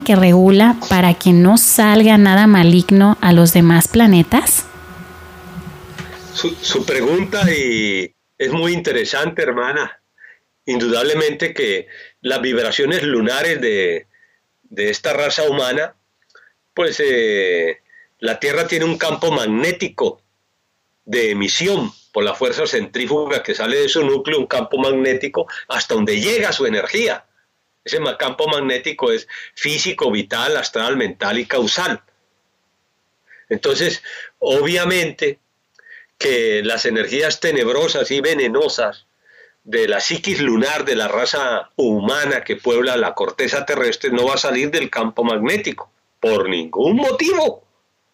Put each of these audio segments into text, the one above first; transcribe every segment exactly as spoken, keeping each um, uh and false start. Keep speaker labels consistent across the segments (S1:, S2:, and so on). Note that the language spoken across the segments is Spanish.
S1: que regula para que no salga nada maligno a los demás planetas?
S2: Su, su pregunta y es muy interesante, hermana. Indudablemente que las vibraciones lunares de, de esta raza humana, pues eh, la Tierra tiene un campo magnético de emisión por la fuerza centrífuga que sale de su núcleo, un campo magnético hasta donde llega su energía. Ese campo magnético es físico, vital, astral, mental y causal. Entonces, obviamente que las energías tenebrosas y venenosas de la psiquis lunar de la raza humana que puebla la corteza terrestre no va a salir del campo magnético, por ningún motivo.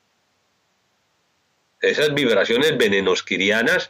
S2: Esas vibraciones venenosquirianas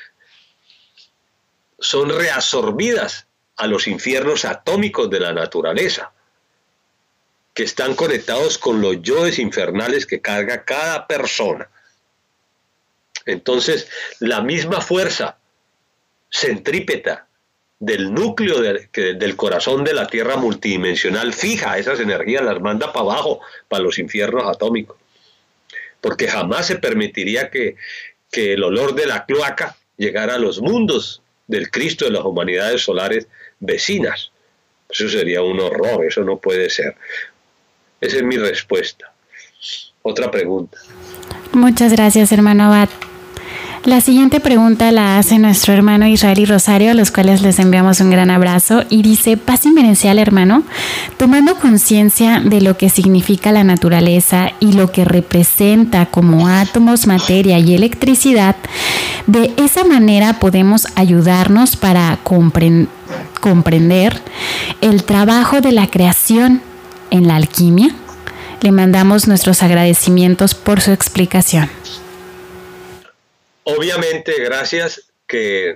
S2: son reabsorbidas a los infiernos atómicos de la naturaleza, que están conectados con los yoes infernales que carga cada persona. Entonces, la misma fuerza centrípeta del núcleo de, que, del corazón de la Tierra multidimensional fija esas energías, las manda para abajo, para los infiernos atómicos. Porque jamás se permitiría que, que el olor de la cloaca llegara a los mundos del Cristo de las humanidades solares vecinas. Eso sería un horror, eso no puede ser. Esa es mi respuesta. Otra pregunta.
S1: Muchas gracias, hermano Abad. La siguiente pregunta la hace nuestro hermano Israel y Rosario, a los cuales les enviamos un gran abrazo, y dice: paz inmerencial, hermano, tomando conciencia de lo que significa la naturaleza y lo que representa como átomos, materia y electricidad, de esa manera podemos ayudarnos para compren- comprender el trabajo de la creación en la alquimia. Le mandamos nuestros agradecimientos por su explicación.
S2: Obviamente, gracias que,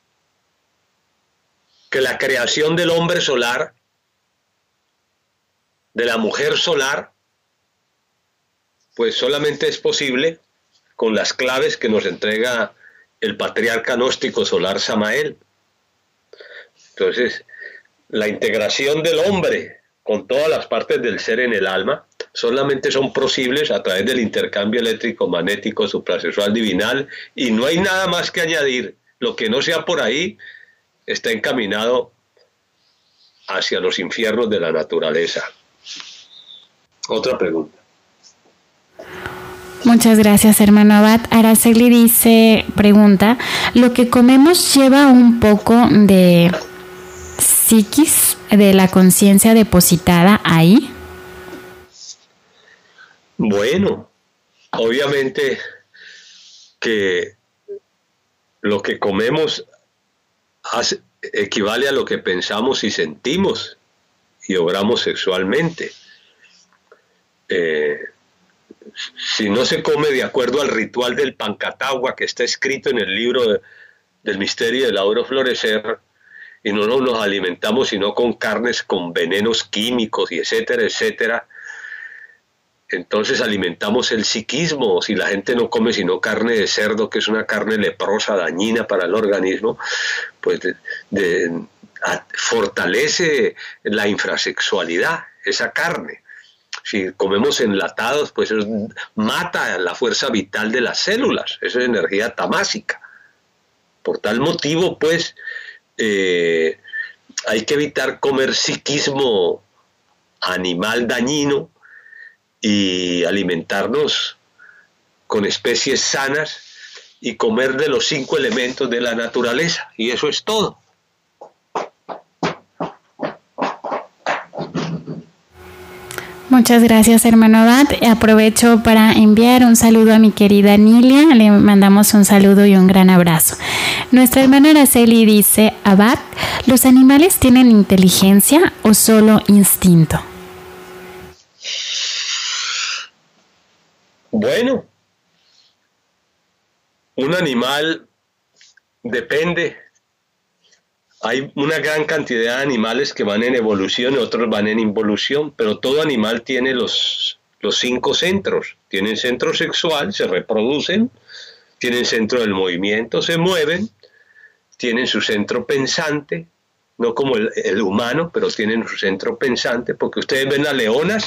S2: que la creación del hombre solar, de la mujer solar, pues solamente es posible con las claves que nos entrega el patriarca gnóstico solar Samael. Entonces, la integración del hombre con todas las partes del ser en el alma solamente son posibles a través del intercambio eléctrico magnético suprasexual divinal, y no hay nada más que añadir. Lo que no sea por ahí está encaminado hacia los infiernos de la naturaleza. Otra pregunta.
S1: Muchas gracias, hermano Abad. Araceli dice, pregunta: ¿lo que comemos lleva un poco de psiquis, de la conciencia depositada ahí?
S2: Bueno, obviamente que lo que comemos hace, equivale a lo que pensamos y sentimos y obramos sexualmente. Eh, si no se come de acuerdo al ritual del Pancatagua que está escrito en el libro de, del misterio del lauro florecer, y no nos alimentamos sino con carnes con venenos químicos y etcétera, etcétera, entonces alimentamos el psiquismo. Si la gente no come sino carne de cerdo, que es una carne leprosa, dañina para el organismo, pues de, de, a, fortalece la infrasexualidad, esa carne. Si comemos enlatados, pues eso mata la fuerza vital de las células, eso es energía tamásica. Por tal motivo, pues, eh, hay que evitar comer psiquismo animal dañino y alimentarnos con especies sanas y comer de los cinco elementos de la naturaleza, y eso es todo.
S1: Muchas gracias, hermano Abad. Aprovecho para enviar un saludo a mi querida Nilia. Le mandamos un saludo y un gran abrazo. Nuestra hermana Araceli dice: Abad, ¿los animales tienen inteligencia o solo instinto?
S2: Bueno, un animal depende. Hay una gran cantidad de animales que van en evolución y otros van en involución, pero todo animal tiene los, los cinco centros. Tienen centro sexual, se reproducen, tienen centro del movimiento, se mueven, tienen su centro pensante, no como el, el humano, pero tienen su centro pensante, porque ustedes ven las leonas